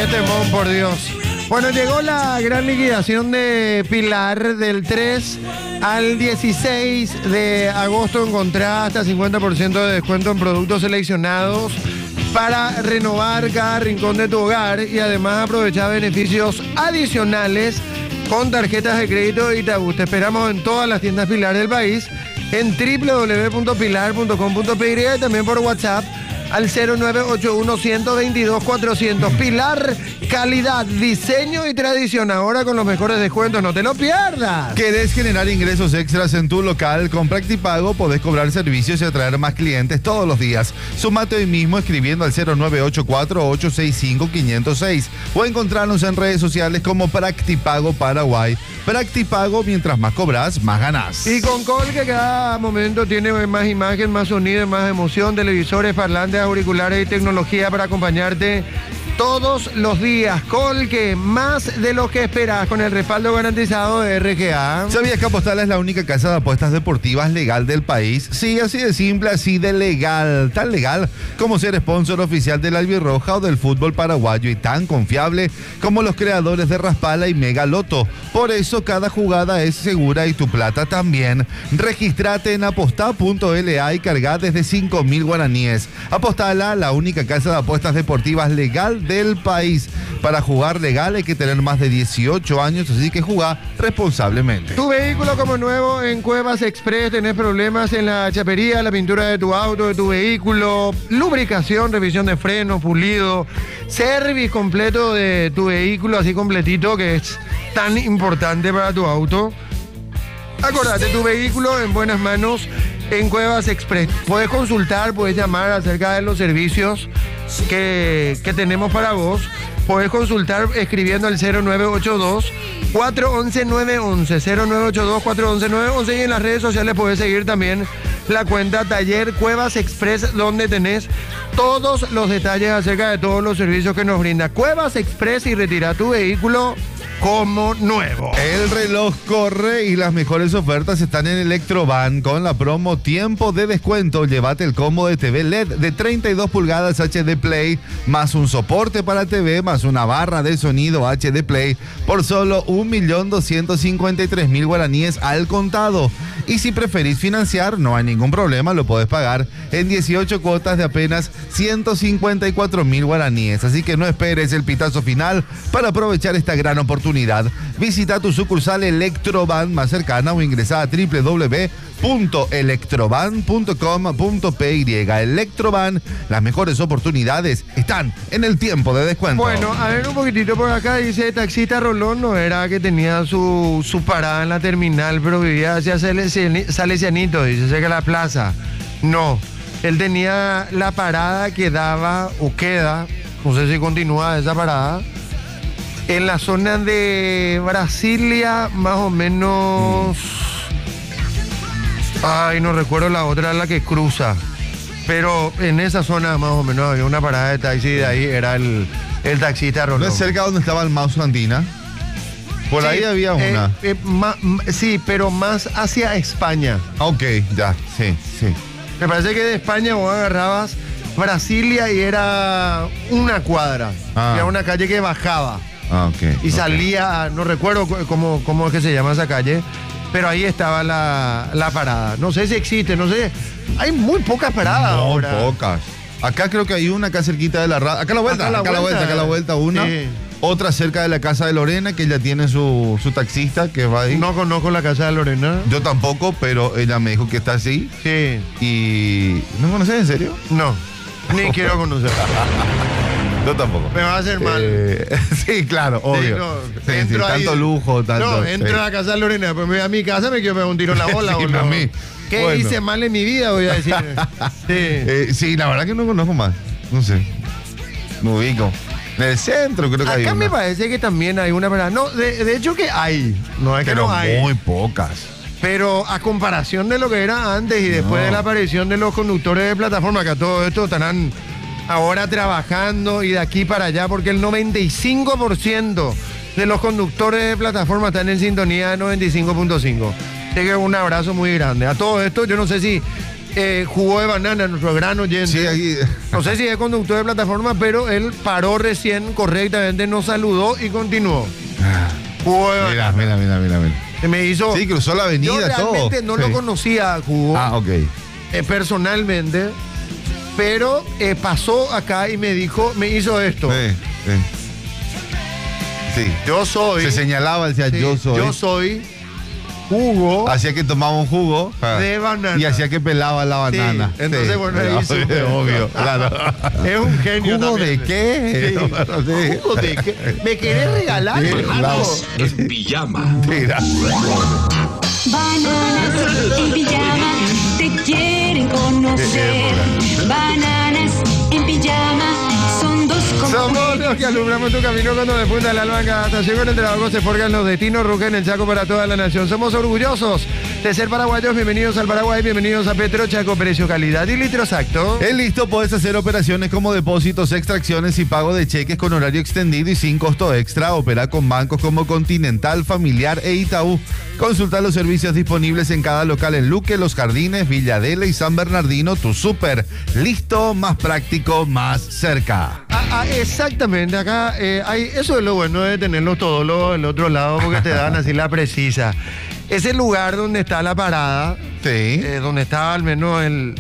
temón, por Dios. Bueno, llegó la gran liquidación de Pilar del 3 al 16 de agosto. Encontrá hasta 50% de descuento en productos seleccionados para renovar cada rincón de tu hogar y además aprovechar beneficios adicionales con tarjetas de crédito Itaú. Te esperamos en todas las tiendas Pilar del país, en www.pilar.com.py y también por WhatsApp al 0981-122-400. Pilar, calidad, diseño y tradición. Ahora con los mejores descuentos, no te lo pierdas. ¿Querés generar ingresos extras en tu local? Con Practipago podés cobrar servicios y atraer más clientes todos los días. Sumate hoy mismo escribiendo al 0984-865-506 o encontrarnos en redes sociales como Practipago Paraguay. Practipago, mientras más cobras, más ganás. Y con Colque cada momento tiene más imagen, más sonido, más emoción, televisores, parlantes, auriculares y tecnología para acompañarte todos los días. Colque, más de lo que esperás, con el respaldo garantizado de RGA. ¿Sabías que Apostal es la única casa de apuestas deportivas legal del país? Sí, así de simple, así de legal. Tan legal como ser sponsor oficial del Albirroja o del fútbol paraguayo y tan confiable como los creadores de Raspala y Mega Loto. Por eso cada jugada es segura y tu plata también. Regístrate en apostá.la y cargá desde 5.000 guaraníes. Apostala, la única casa de apuestas deportivas legal del país. Para jugar legal hay que tener más de 18 años, así que jugá responsablemente. Tu vehículo como nuevo en Cuevas Express. Tenés problemas en la chapería, la pintura de tu auto, de tu vehículo, lubricación, revisión de frenos, pulido, service completo de tu vehículo, así completito, que es tan importante para tu auto. Acordate, tu vehículo en buenas manos en Cuevas Express. Puedes consultar, puedes llamar acerca de los servicios que tenemos para vos. Puedes consultar escribiendo al 0982-411-911, 0982-411-911, y en las redes sociales puedes seguir también la cuenta Taller Cuevas Express, donde tenés todos los detalles acerca de todos los servicios que nos brinda Cuevas Express, y retira tu vehículo como nuevo. El reloj corre y las mejores ofertas están en Electroban. Con la promo Tiempo de Descuento, llévate el combo de TV LED de 32 pulgadas HD Play, más un soporte para TV, más una barra de sonido HD Play, por solo 1.253.000 guaraníes al contado. Y si preferís financiar, no hay ningún problema, lo podés pagar en 18 cuotas de apenas 154.000 guaraníes. Así que no esperes el pitazo final para aprovechar esta gran oportunidad. Visita tu sucursal Electroban más cercana o ingresa a www.electroban.com.py. Electroban, las mejores oportunidades están en el tiempo de descuento. Bueno, a ver un poquitito por acá, dice taxista Rolón, no era que tenía su parada en la terminal, pero vivía hacia Salesianito, dice, cerca de la plaza. No, él tenía la parada que daba o queda, no sé si continúa esa parada, en la zona de Brasilia, más o menos. Ay, no recuerdo la otra, la que cruza. Pero en esa zona más o menos había una parada de taxi, y de ahí era el taxista Rolón. ¿No es cerca donde estaba el Mouse Andina? Por sí, ahí había una. Sí, pero más hacia España. Ok, ya, sí. Me parece que de España vos agarrabas Brasilia y era una cuadra. Era una calle que bajaba. Y salía, no recuerdo cómo es que se llama esa calle, pero ahí estaba la parada. No sé si existe, no sé. Hay muy pocas paradas ahora. Muy pocas. Acá creo que hay una acá cerquita de la radio. Acá a la vuelta una. Sí. Otra cerca de la casa de Lorena, que ella tiene su taxista que va ahí. No conozco la casa de Lorena. Yo tampoco, pero ella me dijo que está así. Sí. Y... ¿No conoces en serio? No, ni quiero conocer. Yo tampoco. Me va a hacer mal. Sí, claro, obvio. Sí, entro ahí, tanto lujo, tanto... No, entro a la casa de Lorena, pues me voy a mi casa, me quiero pegar un tiro en la bola. Sí, ¿o no? a mí. ¿Qué hice mal en mi vida, voy a decir? Sí, la verdad que no conozco más. No sé. Me ubico. En el centro creo que hay una. Acá me parece que también hay una parada. No, de hecho que hay. No es que pero no hay. Muy pocas. Pero a comparación de lo que era antes y después de la aparición de los conductores de plataforma, que a todo esto estarán ahora trabajando y de aquí para allá, porque el 95% de los conductores de plataforma están en sintonía de 95.5. Así que un abrazo muy grande. A todo esto, yo no sé si jugo de banana, nuestro gran oyente. Sí, aquí. No sé si es conductor de plataforma, pero él paró recién correctamente, nos saludó y continuó. Jugo de banana. Mira. Se me hizo... Sí, cruzó la avenida, yo realmente todo. no lo conocía, Jugo. Ok. Personalmente, pero pasó acá y me hizo esto. Sí. Yo soy. Se señalaba, decía, Sí, yo soy. Yo soy jugo Hacía que tomaba un jugo de banana. y hacía que pelaba la banana. Sí, entonces, bueno, ahí obvio, supe. obvio, claro. Es un genio. ¿Jugo también. de qué? Sí. Sí. ¿Jugo de qué? ¿Me querés regalar? Sí, hermano? En pijama. Mira. Bananas en pijama te quieren conocer. Bananas en pijama son dos Somos los que alumbramos tu camino cuando de punta el alba en cada estación con el trabajo se forjan los destinos, Ruca en el Chaco para toda la nación. Somos orgullosos de ser paraguayos. Bienvenidos al Paraguay, bienvenidos a Petro Chaco, precio, calidad y litro exacto. En Listo podés hacer operaciones como depósitos, extracciones y pago de cheques con horario extendido y sin costo extra. Opera con bancos como Continental, Familiar e Itaú. Consulta los servicios disponibles en cada local en Luque, Los Jardines, Villadela y San Bernardino. Tu súper Listo, más práctico, más cerca. Exactamente, acá eso es lo bueno de tenerlos todos del otro lado porque te dan así la precisa. Ese lugar donde está la parada, Sí. donde está al menos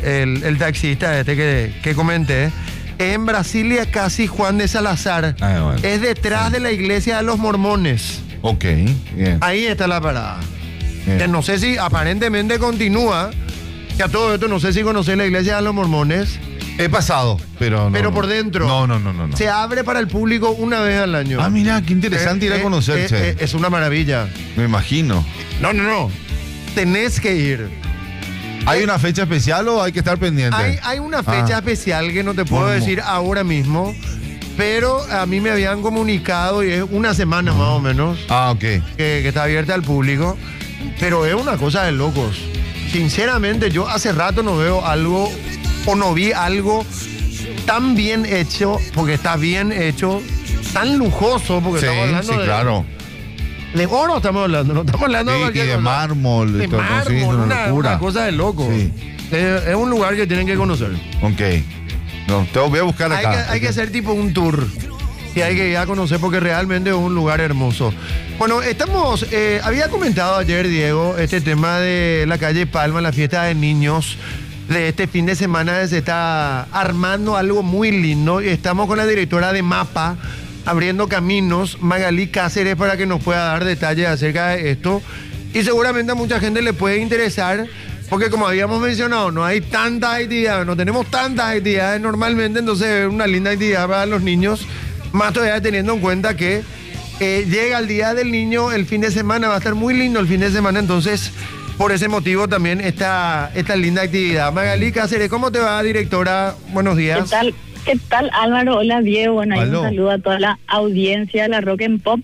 el taxista que comenté, es en Brasilia, casi Juan de Salazar. Bueno. Es detrás de la iglesia de los mormones. Ok, bien. Ahí está la parada. Bien. Que no sé si aparentemente continúa, que a todo esto no sé si conocés la iglesia de los mormones. He pasado, pero no. Pero por dentro. No. Se abre para el público una vez al año. Ah, mira, qué interesante ir a conocerse. Es una maravilla. Me imagino. No. Tenés que ir. ¿Hay una fecha especial o hay que estar pendiente? Hay una fecha especial que no te puedo decir ahora mismo, pero a mí me habían comunicado y es una semana más o menos Ok. que está abierta al público, pero es una cosa de locos. Sinceramente, yo hace rato no veo algo o no vi algo tan bien hecho, porque está bien hecho, tan lujoso, porque Sí, estamos hablando claro. de oro, estamos hablando, no estamos hablando de Sí, y cualquier de cosa. mármol. De todo, sí, mármol, una locura. una cosa de loco. Sí. Es un lugar que tienen que conocer. Ok. No, te voy a buscar acá. Hay que hacer tipo un tour. Y hay que ir a conocer porque realmente es un lugar hermoso. Bueno, había comentado ayer, Diego, este tema de la calle Palma, la fiesta de niños. De este fin de semana se está armando algo muy lindo y estamos con la directora de MAPA abriendo caminos, Magalí Cáceres, para que nos pueda dar detalles acerca de esto. Y seguramente a mucha gente le puede interesar, porque como habíamos mencionado, no hay tantas actividades, no tenemos tantas actividades normalmente, entonces es una linda actividad para los niños, más todavía teniendo en cuenta que llega el Día del Niño el fin de semana, va a estar muy lindo el fin de semana, entonces por ese motivo también esta linda actividad. Magalí Cáceres, ¿cómo te va, directora? Buenos días. ¿Qué tal, Álvaro? Hola, Diego. Bueno, un saludo a toda la audiencia de la Rock and Pop.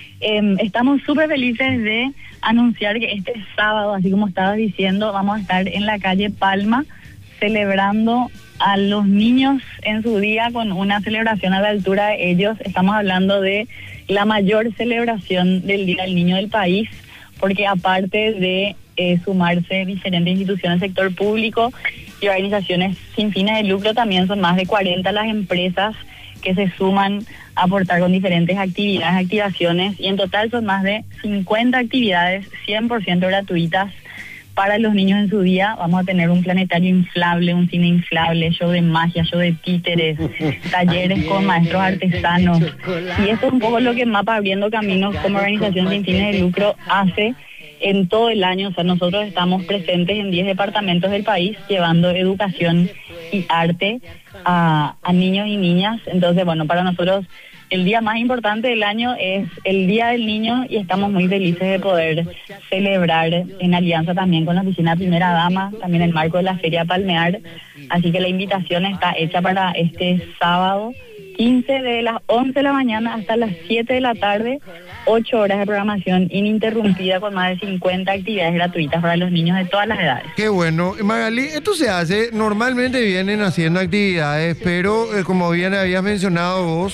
Estamos súper felices de anunciar que este sábado, así como estabas diciendo, vamos a estar en la calle Palma celebrando a los niños en su día con una celebración a la altura de ellos. Estamos hablando de la mayor celebración del Día del Niño del país, porque aparte de sumarse diferentes instituciones del sector público y organizaciones sin fines de lucro, también son más de 40 las empresas que se suman a aportar con diferentes actividades, activaciones, y en total son más de 50 actividades 100% gratuitas para los niños en su día. Vamos a tener un planetario inflable, un cine inflable, show de magia, show de títeres, talleres con maestros artesanos. Y esto es un poco lo que MAPA Abriendo Caminos como organización sin fines de lucro hace en todo el año. O sea, nosotros estamos presentes en 10 departamentos del país llevando educación y arte a niños y niñas. Entonces, bueno, para nosotros el día más importante del año es el Día del Niño y estamos muy felices de poder celebrar en alianza también con la Oficina Primera Dama, también en el marco de la Feria Palmear. Así que la invitación está hecha para este sábado 15 de las 11 de la mañana hasta las 7 de la tarde, 8 horas de programación ininterrumpida con más de 50 actividades gratuitas para los niños de todas las edades. Qué bueno. Magalí, esto se hace, normalmente vienen haciendo actividades, pero como bien habías mencionado vos,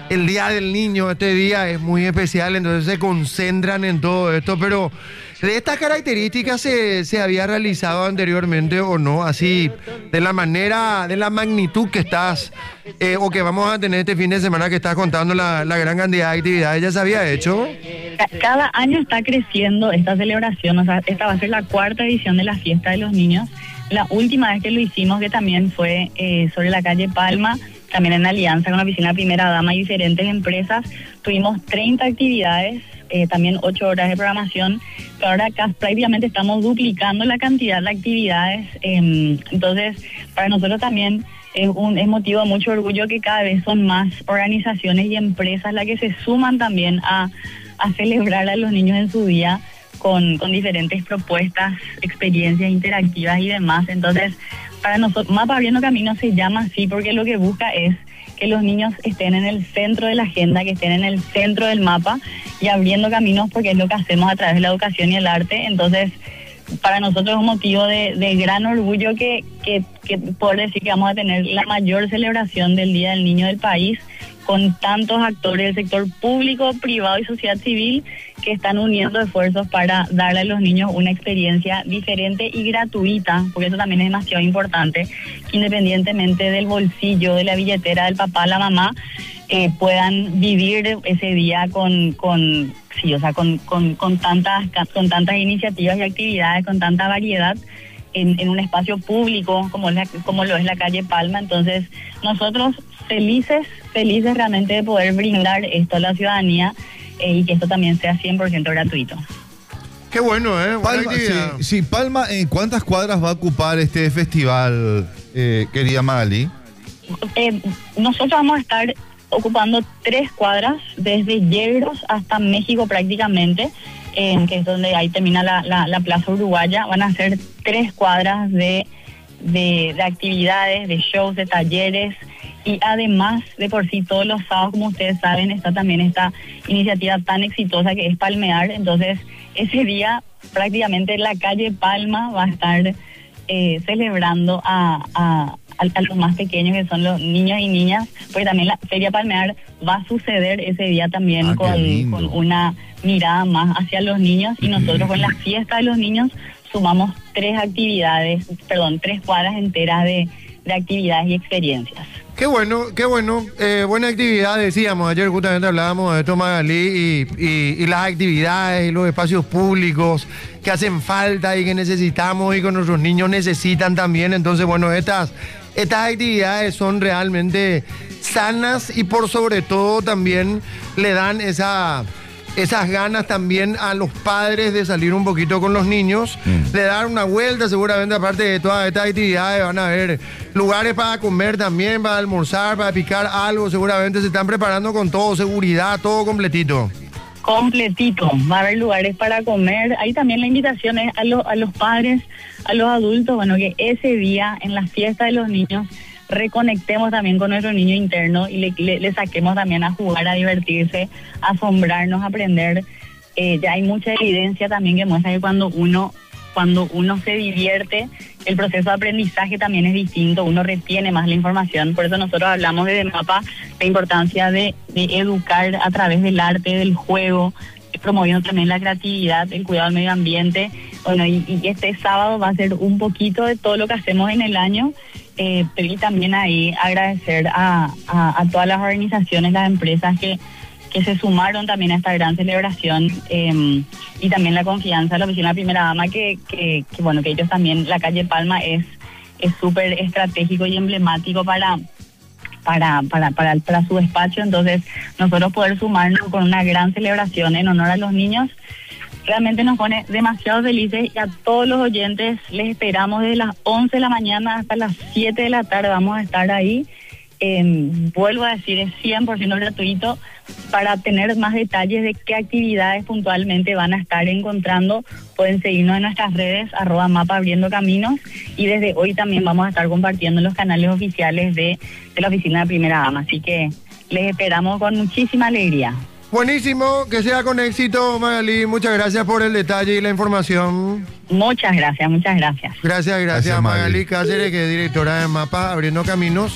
el Día del Niño, este día es muy especial, entonces se concentran en todo esto, pero ¿de estas características se había realizado anteriormente o no? Así, de la manera, de la magnitud que estás, o que vamos a tener este fin de semana que estás contando la gran cantidad de actividades, ¿ya se había hecho? Cada año está creciendo esta celebración, o sea, esta va a ser la 4ª edición de la Fiesta de los Niños. La última vez que lo hicimos, que también fue sobre la calle Palma, también en alianza con la Oficina Primera Dama y diferentes empresas, tuvimos 30 actividades, también 8 horas de programación, pero ahora acá prácticamente estamos duplicando la cantidad de actividades, entonces para nosotros también es motivo de mucho orgullo que cada vez son más organizaciones y empresas las que se suman también a celebrar a los niños en su día con diferentes propuestas, experiencias interactivas y demás. Entonces, para nosotros, Mapa Abriendo Caminos se llama así porque lo que busca es que los niños estén en el centro de la agenda, que estén en el centro del mapa y abriendo caminos, porque es lo que hacemos a través de la educación y el arte. Entonces, para nosotros es un motivo de gran orgullo que poder decir que vamos a tener la mayor celebración del Día del Niño del país, con tantos actores del sector público, privado y sociedad civil que están uniendo esfuerzos para darle a los niños una experiencia diferente y gratuita, porque eso también es demasiado importante, que independientemente del bolsillo, de la billetera del papá, la mamá, puedan vivir ese día con tantas iniciativas y actividades, con tanta variedad en un espacio público como lo es la calle Palma. Entonces, nosotros felices realmente de poder brindar esto a la ciudadanía y que esto también sea 100% gratuito. Qué bueno, ¿eh? Palma, sí, Palma, ¿cuántas cuadras va a ocupar este festival, querida Magali? Nosotros vamos a estar ocupando 3 cuadras, desde Yegros hasta México prácticamente, que es donde ahí termina la Plaza Uruguaya. Van a ser 3 cuadras de actividades, de shows, de talleres. Y además, de por sí, todos los sábados, como ustedes saben, está también esta iniciativa tan exitosa que es Palmear. Entonces, ese día prácticamente la calle Palma va a estar celebrando a los más pequeños, que son los niños y niñas, porque también la Feria Palmear va a suceder ese día también con una mirada más hacia los niños. Y nosotros con la fiesta de los niños sumamos 3 cuadras enteras de actividades y experiencias. Qué bueno. Buena actividad, decíamos. Ayer justamente hablábamos de esto, Magalí, y las actividades y los espacios públicos que hacen falta y que necesitamos y que nuestros niños necesitan también. Entonces, bueno, estas actividades son realmente sanas y por sobre todo también le dan esas ganas también a los padres de salir un poquito con los niños, de dar una vuelta. Seguramente, aparte de todas estas actividades, van a haber lugares para comer también, para almorzar, para picar algo. Seguramente se están preparando con todo, seguridad, todo completito. Completito, va a haber lugares para comer. Ahí también la invitación es a los padres, a los adultos, bueno, que ese día en la fiesta de los niños reconectemos también con nuestro niño interno y le saquemos también a jugar, a divertirse, a asombrarnos, a aprender. Ya hay mucha evidencia también que muestra que cuando uno se divierte, el proceso de aprendizaje también es distinto, uno retiene más la información. Por eso nosotros hablamos desde Mapa la importancia de educar a través del arte, del juego, promoviendo también la creatividad, el cuidado del medio ambiente. Bueno, y este sábado va a ser un poquito de todo lo que hacemos en el año. Pero y también ahí agradecer a todas las organizaciones, las empresas que se sumaron también a esta gran celebración, y también la confianza de la Oficina Primera Dama, que ellos también, la calle Palma es súper estratégico y emblemático para su despacho. Entonces, nosotros poder sumarnos con una gran celebración en honor a los niños realmente nos pone demasiado felices, y a todos los oyentes les esperamos desde las 11 de la mañana hasta las 7 de la tarde. Vamos a estar ahí. Vuelvo a decir, es 100% gratuito. Para tener más detalles de qué actividades puntualmente van a estar encontrando, pueden seguirnos en nuestras redes, @Mapa Abriendo Caminos, y desde hoy también vamos a estar compartiendo en los canales oficiales de la Oficina de Primera Dama. Así que les esperamos con muchísima alegría. Buenísimo, que sea con éxito, Magalí. Muchas gracias por el detalle y la información. Muchas gracias. Gracias, Magalí Cáceres, que es directora de Mapa Abriendo Caminos.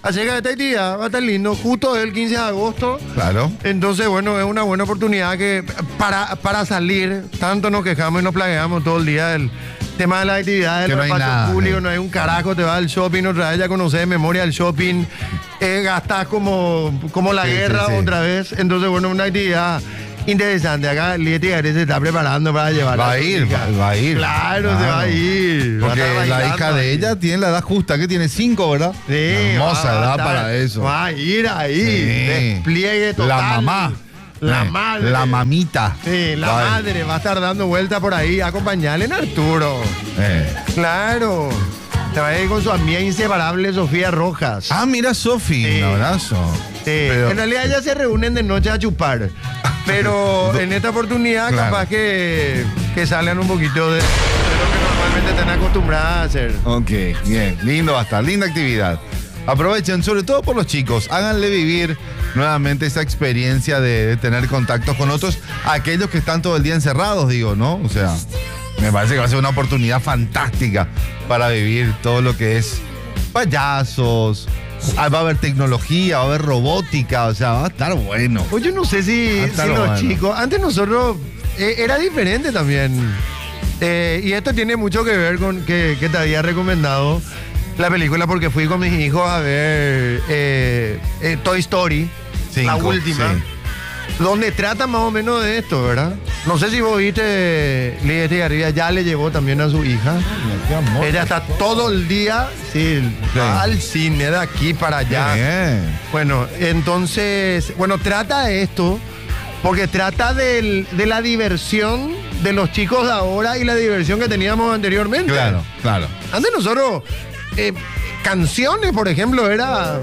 acerca de esta actividad. Va a estar lindo, justo el 15 de agosto. Claro. Entonces, bueno, es una buena oportunidad que para salir, tanto nos quejamos y nos plagueamos todo el día del tema de las actividades, Que los no hay espacios nada, públicos, no hay un carajo, te vas al shopping, otra vez ya conoces de memoria el shopping, gastás como la Sí, guerra sí, sí. otra vez. Entonces, bueno, una actividad interesante. Acá Lieti Gareth se está preparando para llevar. Va a ir. Claro, se va a ir. Va a Porque estar la bailando hija de ahí. ella tiene la edad justa, que tiene 5, ¿verdad? Sí, Hermosa va a edad estar- para eso. Va a ir ahí. Sí. Despliegue total. La mamá. La madre. La mamita. Sí, la Va a ir. madre va a estar dando vuelta por ahí. Acompañarle en Arturo. Claro. Se va a ir con su amiga inseparable Sofía Rojas. Ah, mira, Sofi, Sí. un abrazo. Sí, Pero- en realidad ya se reúnen de noche a chupar. Pero en esta oportunidad Claro. capaz que salgan un poquito de lo que normalmente están acostumbradas a hacer. Ok, bien, lindo va a estar, linda actividad. Aprovechen, sobre todo por los chicos, háganle vivir nuevamente esa experiencia de tener contactos con otros, aquellos que están todo el día encerrados, digo, ¿no? O sea, me parece que va a ser una oportunidad fantástica para vivir todo lo que es payasos, va a haber tecnología, va a haber robótica, o sea, va a estar bueno. Pues yo no sé si Hasta lo los bueno. chicos, antes nosotros era diferente también. Y esto tiene mucho que ver con que te había recomendado la película porque fui con mis hijos a ver Toy Story, la 5, última, sí. donde trata más o menos de esto, ¿verdad? No sé si vos viste, Lidia García ya le llevó también a su hija. Qué amor. Ella está todo el día, sí, va al cine de aquí para allá. Qué bien. Bueno, entonces, trata de esto, porque trata de la diversión de los chicos de ahora y la diversión que teníamos anteriormente. Claro, claro. Antes nosotros, canciones, por ejemplo, era...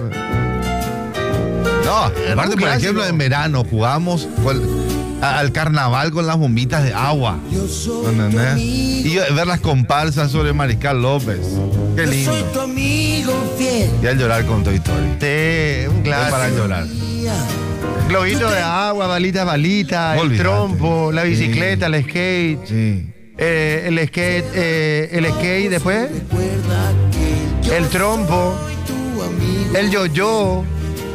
No, Era aparte, un por clásico. ejemplo, en verano jugamos al carnaval con las bombitas de agua. ¿Entendés? Y ver las comparsas sobre Mariscal López. Qué lindo. Soy tu amigo fiel. Y al llorar con Toy Story. Sí, un Es para clásico. llorar. Globito de agua, balita, el Olvídate. trompo, la bicicleta, Sí. el skate. Sí. El skate después, Recuerda que yo el trompo, tu amigo. el yo-yo,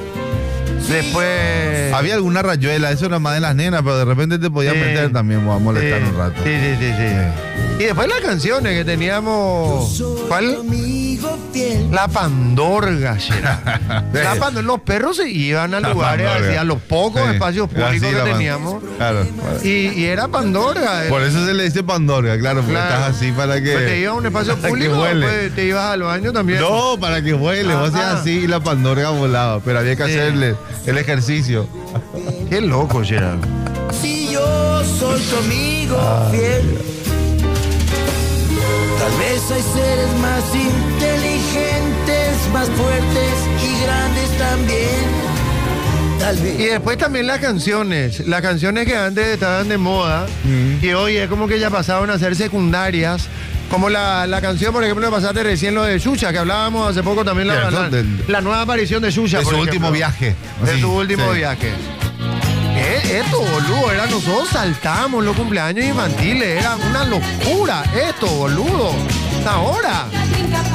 después... Había alguna rayuela, eso era más de las nenas, pero de repente te podías Sí. meter también a molestar Sí, un rato. sí. Y después las canciones que teníamos. Soy tu ¿Cuál? amigo fiel. La Pandorga, Gerard. Los perros se iban a La lugares Pandorga. así, a los pocos Sí. espacios públicos Así que la teníamos. Claro. Y era Pandorga. Por eso se le dice Pandorga, claro, porque Claro. estás así para que. Pues te ibas a un espacio para que público, vuele. después te ibas al baño también. No, para que vuele, vos hacías Ah. así y la Pandorga volaba, pero había que Sí. hacerle el ejercicio. Qué loco, Gerard. Si yo soy tu amigo fiel. Tal vez hay seres más inteligentes, más fuertes y grandes también. Tal Y vez. después también las canciones que antes estaban de moda y hoy es como que ya pasaron a ser secundarias. Como la canción, por ejemplo, que pasaste recién lo de Xuxa, que hablábamos hace poco también, Cierto, la nueva aparición de Xuxa. De por su ejemplo. último viaje. De Sí, su último sí. viaje. Esto, boludo, era nosotros saltábamos los cumpleaños infantiles, era una locura esto, boludo. Ahora.